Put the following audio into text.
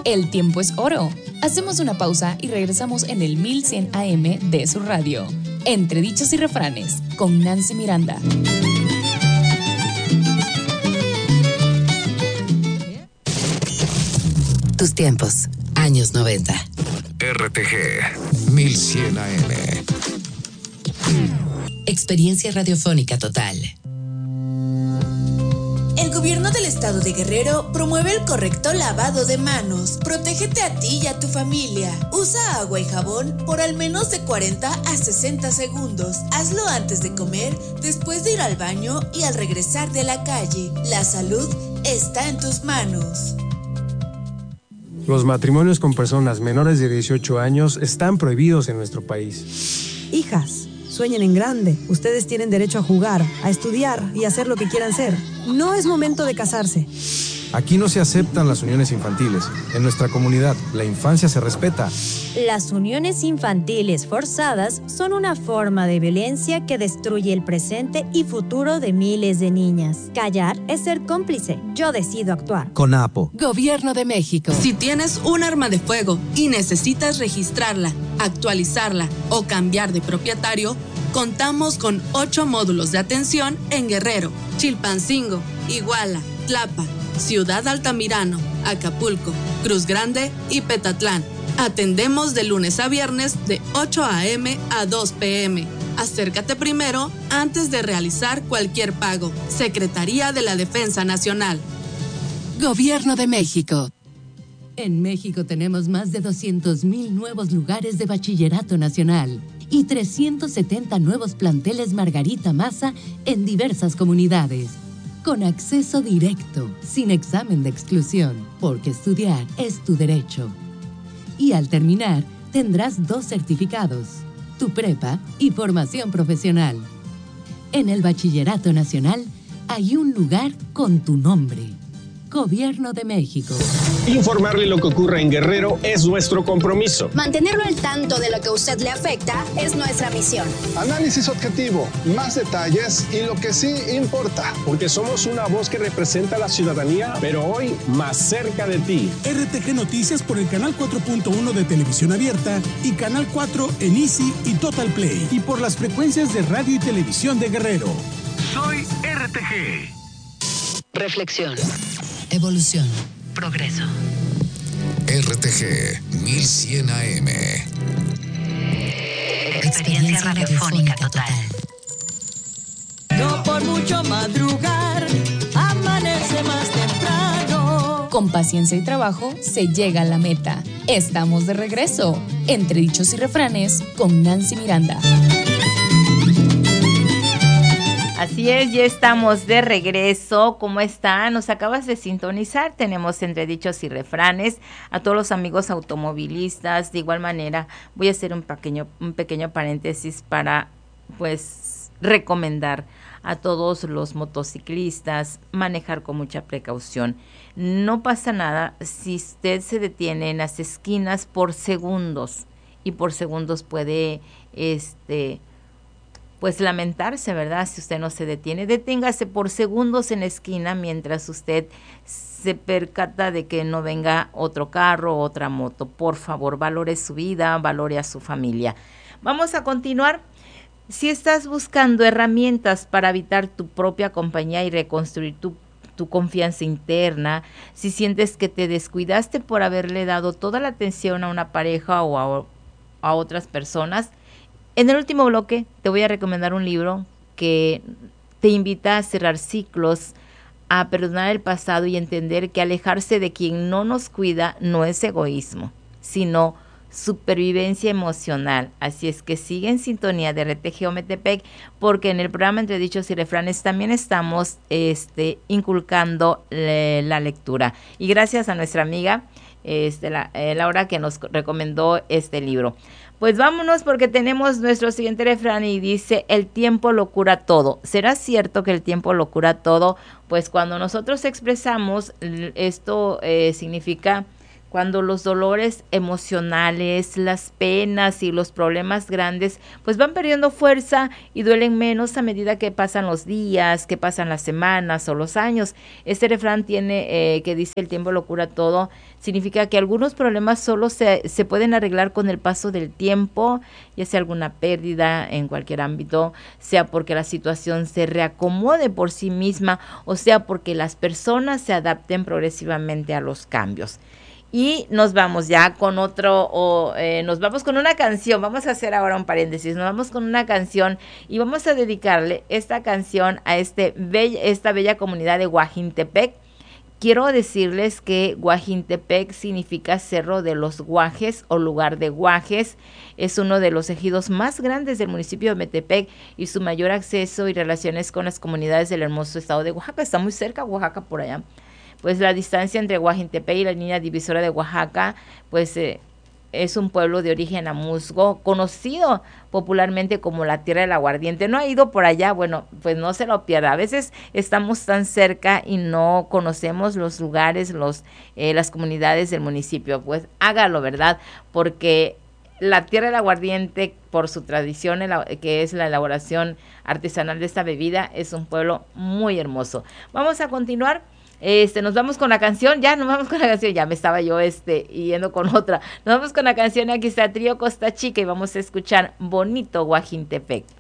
El tiempo es oro. Hacemos una pausa y regresamos en el 1100 AM de su radio. Entre dichos y refranes, con Nancy Miranda. Tus tiempos, años 90. RTG 1100 AM. Experiencia radiofónica total. El gobierno del estado de Guerrero promueve el correcto lavado de manos. Protégete a ti y a tu familia. Usa agua y jabón por al menos de 40 a 60 segundos. Hazlo antes de comer, después de ir al baño y al regresar de la calle. La salud está en tus manos. Los matrimonios con personas menores de 18 años están prohibidos en nuestro país. Hijas, sueñen en grande. Ustedes tienen derecho a jugar, a estudiar y a hacer lo que quieran ser. No es momento de casarse. Aquí no se aceptan las uniones infantiles. En nuestra comunidad, la infancia se respeta. Las uniones infantiles forzadas son una forma de violencia que destruye el presente y futuro de miles de niñas. Callar es ser cómplice. Yo decido actuar. CONAPO. Gobierno de México. Si tienes un arma de fuego y necesitas registrarla, actualizarla o cambiar de propietario, contamos con 8 módulos de atención en Guerrero, Chilpancingo, Iguala, Tlapa, Ciudad Altamirano, Acapulco, Cruz Grande y Petatlán. Atendemos de lunes a viernes de 8 a.m. a 2 p.m. Acércate primero antes de realizar cualquier pago. Secretaría de la Defensa Nacional. Gobierno de México. En México tenemos más de 200,000 nuevos lugares de bachillerato nacional y 370 nuevos planteles Margarita Maza en diversas comunidades. Con acceso directo, sin examen de exclusión, porque estudiar es tu derecho. Y al terminar, tendrás 2 certificados, tu prepa y formación profesional. En el Bachillerato Nacional hay un lugar con tu nombre. Gobierno de México. Informarle lo que ocurre en Guerrero es nuestro compromiso. Mantenerlo al tanto de lo que a usted le afecta es nuestra misión. Análisis objetivo, más detalles y lo que sí importa. Porque somos una voz que representa a la ciudadanía, pero hoy más cerca de ti. RTG Noticias por el canal 4.1 de Televisión Abierta y canal 4 en Easy y Total Play. Y por las frecuencias de radio y televisión de Guerrero. Soy RTG. Reflexión. Evolución. Progreso. RTG 1100 AM. Experiencia radiofónica total. No por mucho madrugar, amanece más temprano. Con paciencia y trabajo se llega a la meta. Estamos de regreso. Entre dichos y refranes, con Nancy Miranda. Así es, ya estamos de regreso. ¿Cómo están? Nos acabas de sintonizar. Tenemos entre dichos y refranes a todos los amigos automovilistas. De igual manera, voy a hacer un pequeño paréntesis para, pues, recomendar a todos los motociclistas manejar con mucha precaución. No pasa nada si usted se detiene en las esquinas por segundos, y por segundos puede, pues lamentarse, ¿verdad? Si usted no se detiene, deténgase por segundos en la esquina mientras usted se percata de que no venga otro carro o otra moto. Por favor, valore su vida, valore a su familia. Vamos a continuar. Si estás buscando herramientas para evitar tu propia compañía y reconstruir tu confianza interna, si sientes que te descuidaste por haberle dado toda la atención a una pareja o a otras personas, en el último bloque te voy a recomendar un libro que te invita a cerrar ciclos, a perdonar el pasado y entender que alejarse de quien no nos cuida no es egoísmo, sino supervivencia emocional. Así es que sigue en sintonía de RTG Ometepec, porque en el programa Entre Dichos y Refranes también estamos inculcando la lectura. Y gracias a nuestra amiga Laura, que nos recomendó este libro. Pues vámonos, porque tenemos nuestro siguiente refrán y dice: el tiempo lo cura todo. ¿Será cierto que el tiempo lo cura todo? Pues cuando nosotros expresamos, esto significa cuando los dolores emocionales, las penas y los problemas grandes pues van perdiendo fuerza y duelen menos a medida que pasan los días, que pasan las semanas o los años. Este refrán tiene que dice el tiempo lo cura todo, significa que algunos problemas solo se pueden arreglar con el paso del tiempo, ya sea alguna pérdida en cualquier ámbito, sea porque la situación se reacomode por sí misma o sea porque las personas se adapten progresivamente a los cambios. Y nos vamos ya con nos vamos con una canción. Vamos a hacer ahora un paréntesis. Nos vamos con una canción y vamos a dedicarle esta canción a esta bella comunidad de Guajintepec. Quiero decirles que Guajintepec significa Cerro de los Guajes o lugar de guajes. Es uno de los ejidos más grandes del municipio de Metepec y su mayor acceso y relaciones con las comunidades del hermoso estado de Oaxaca. Está muy cerca Oaxaca por allá. Pues la distancia entre Guajintepec y la línea divisora de Oaxaca, pues es un pueblo de origen amuzgo, conocido popularmente como la tierra del aguardiente. ¿No ha ido por allá? Bueno, pues no se lo pierda. A veces estamos tan cerca y no conocemos los lugares, las comunidades del municipio. Pues hágalo, ¿verdad? Porque la tierra del aguardiente, por su tradición, que es la elaboración artesanal de esta bebida, es un pueblo muy hermoso. Vamos a continuar. Nos vamos con la canción, ya me estaba yo yendo con otra. Nos vamos con la canción, aquí está Trío Costa Chica y vamos a escuchar Bonito Guajintepec.